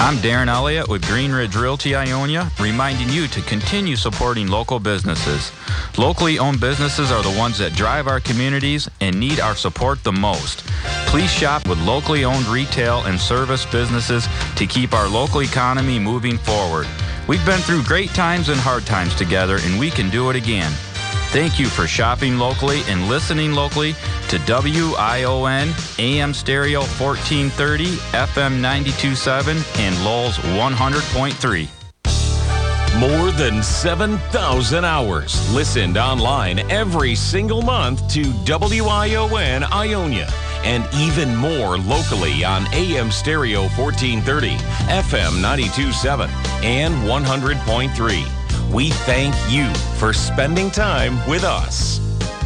I'm Darren Elliott with Green Ridge Realty Ionia, reminding you to continue supporting local businesses. Locally owned businesses are the ones that drive our communities and need our support the most. Please shop with locally owned retail and service businesses to keep our local economy moving forward. We've been through great times and hard times together, and we can do it again. Thank you for shopping locally and listening locally to WION, AM Stereo 1430, FM 92.7, and Lowell's 100.3. More than 7,000 hours listened online every single month to WION Ionia, and even more locally on AM Stereo 1430, FM 92.7, and 100.3. We thank you for spending time with us.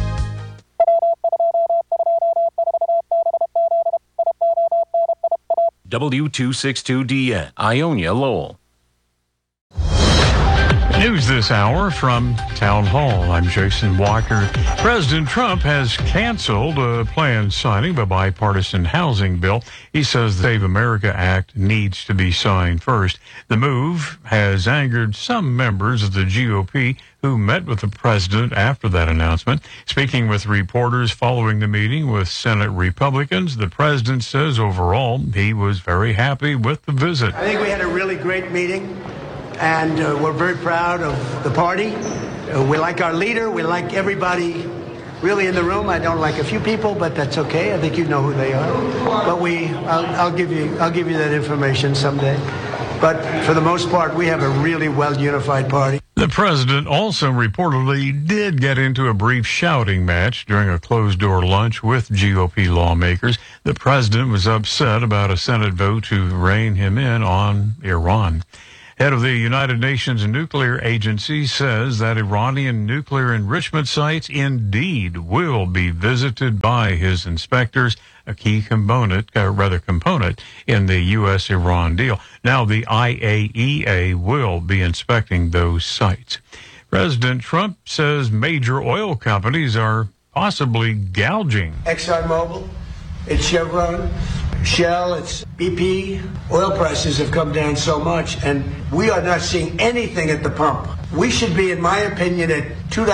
W262DN, Ionia, Lowell. News this hour from Town Hall. I'm Jason Walker. President Trump has canceled a planned signing of a bipartisan housing bill. He says the Save America Act needs to be signed first. The move has angered some members of the GOP who met with the president after that announcement. Speaking with reporters following the meeting with Senate Republicans, the president says overall he was very happy with the visit. I think we had a really great meeting. And we're very proud of the party. We like our leader. We like everybody really in the room. I don't like a few people, but that's okay. I think you know who they are. But I'll give you that information someday. But for the most part, we have a really well-unified party. The president also reportedly did get into a brief shouting match during a closed-door lunch with GOP lawmakers. The president was upset about a Senate vote to rein him in on Iran. Head of the United Nations Nuclear Agency says that Iranian nuclear enrichment sites indeed will be visited by his inspectors, a key component in the U.S.-Iran deal. Now the IAEA will be inspecting those sites. President Trump says major oil companies are possibly gouging. ExxonMobil, it's Chevron, Shell, it's BP. Oil prices have come down so much, and we are not seeing anything at the pump. We should be, in my opinion, at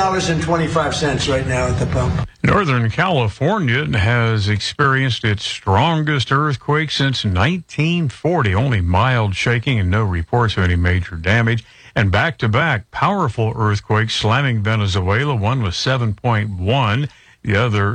$2.25 right now at the pump. Northern California has experienced its strongest earthquake since 1940. Only mild shaking and no reports of any major damage. And back-to-back powerful earthquakes slamming Venezuela. One was 7.1, the other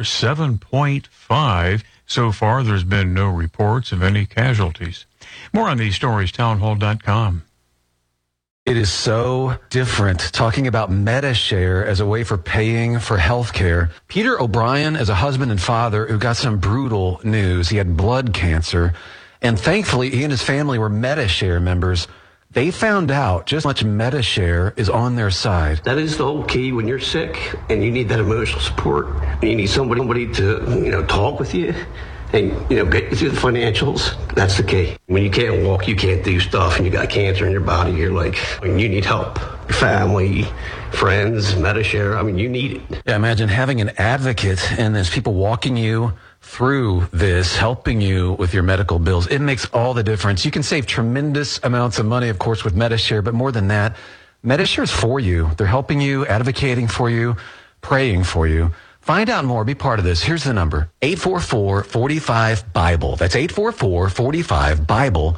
7.5. So far, there's been no reports of any casualties. More on these stories, townhall.com. It is so different talking about MediShare as a way for paying for health care. Peter O'Brien is a husband and father who got some brutal news. He had blood cancer, and thankfully, he and his family were MediShare members. They found out just how much MediShare is on their side. That is the whole key when you're sick and you need that emotional support. And you need somebody to, talk with you and, get you through the financials. That's the key. When you can't walk, you can't do stuff, and you got cancer in your body, you're like, you need help. Your family, friends, MediShare, you need it. Yeah, imagine having an advocate and there's people walking you through this, helping you with your medical bills. It makes all the difference. You can save tremendous amounts of money, of course, with MediShare, but more than that, MediShare is for you. They're helping you, advocating for you, praying for you. Find out more. Be part of this. Here's the number, 844-45-BIBLE. That's 844-45-BIBLE,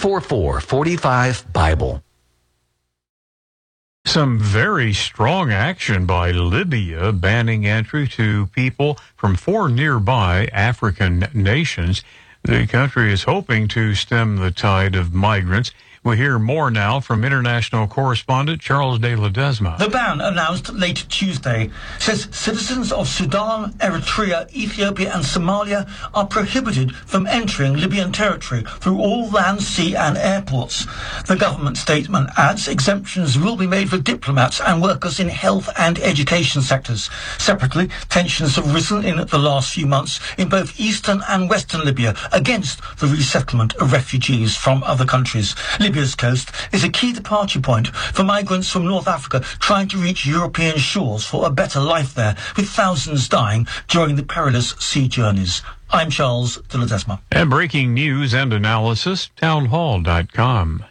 844-45-BIBLE. Some very strong action by Libya banning entry to people from 4 nearby African nations. The country is hoping to stem the tide of migrants. We'll hear more now from international correspondent Charles de Ledesma. The ban, announced late Tuesday, says citizens of Sudan, Eritrea, Ethiopia and Somalia are prohibited from entering Libyan territory through all land, sea and airports. The government statement adds exemptions will be made for diplomats and workers in health and education sectors. Separately, tensions have risen in the last few months in both eastern and western Libya against the resettlement of refugees from other countries. Libya's coast is a key departure point for migrants from North Africa trying to reach European shores for a better life there, with thousands dying during the perilous sea journeys. I'm Charles de Ledesma. And breaking news and analysis, townhall.com.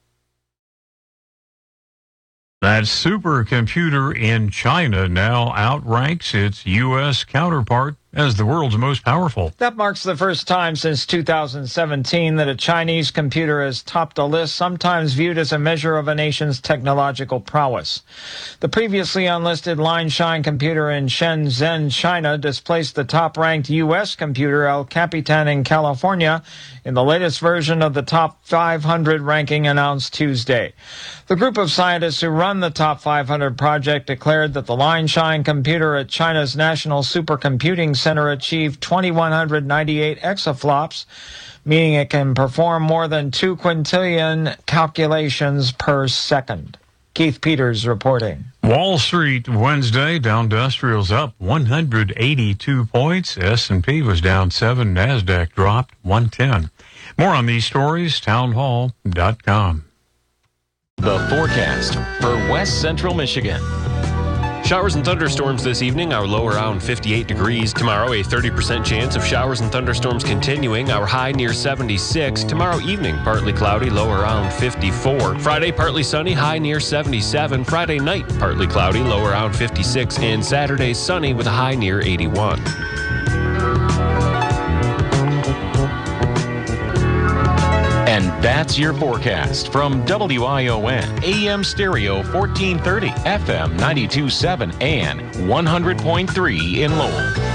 That supercomputer in China now outranks its U.S. counterpart as the world's most powerful. That marks the first time since 2017 that a Chinese computer has topped a list sometimes viewed as a measure of a nation's technological prowess. The previously unlisted Linshine computer in Shenzhen, China, displaced the top-ranked U.S. computer El Capitan in California in the latest version of the Top 500 ranking announced Tuesday. The group of scientists who run the Top 500 project declared that the Linshine computer at China's National Supercomputing Center achieved 2,198 exaflops, meaning it can perform more than 2 quintillion calculations per second. Keith Peters reporting. Wall Street Wednesday, Dow Industrials up 182 points. S&P was down 7. NASDAQ dropped 110. More on these stories, townhall.com. The forecast for West Central Michigan. Showers and thunderstorms this evening, our low around 58 degrees. Tomorrow, a 30% chance of showers and thunderstorms continuing, our high near 76. Tomorrow evening, partly cloudy, low around 54. Friday, partly sunny, high near 77. Friday night, partly cloudy, low around 56. And Saturday, sunny with a high near 81. And that's your forecast from WION, AM stereo 1430, FM 92.7, and 100.3 in Lowell.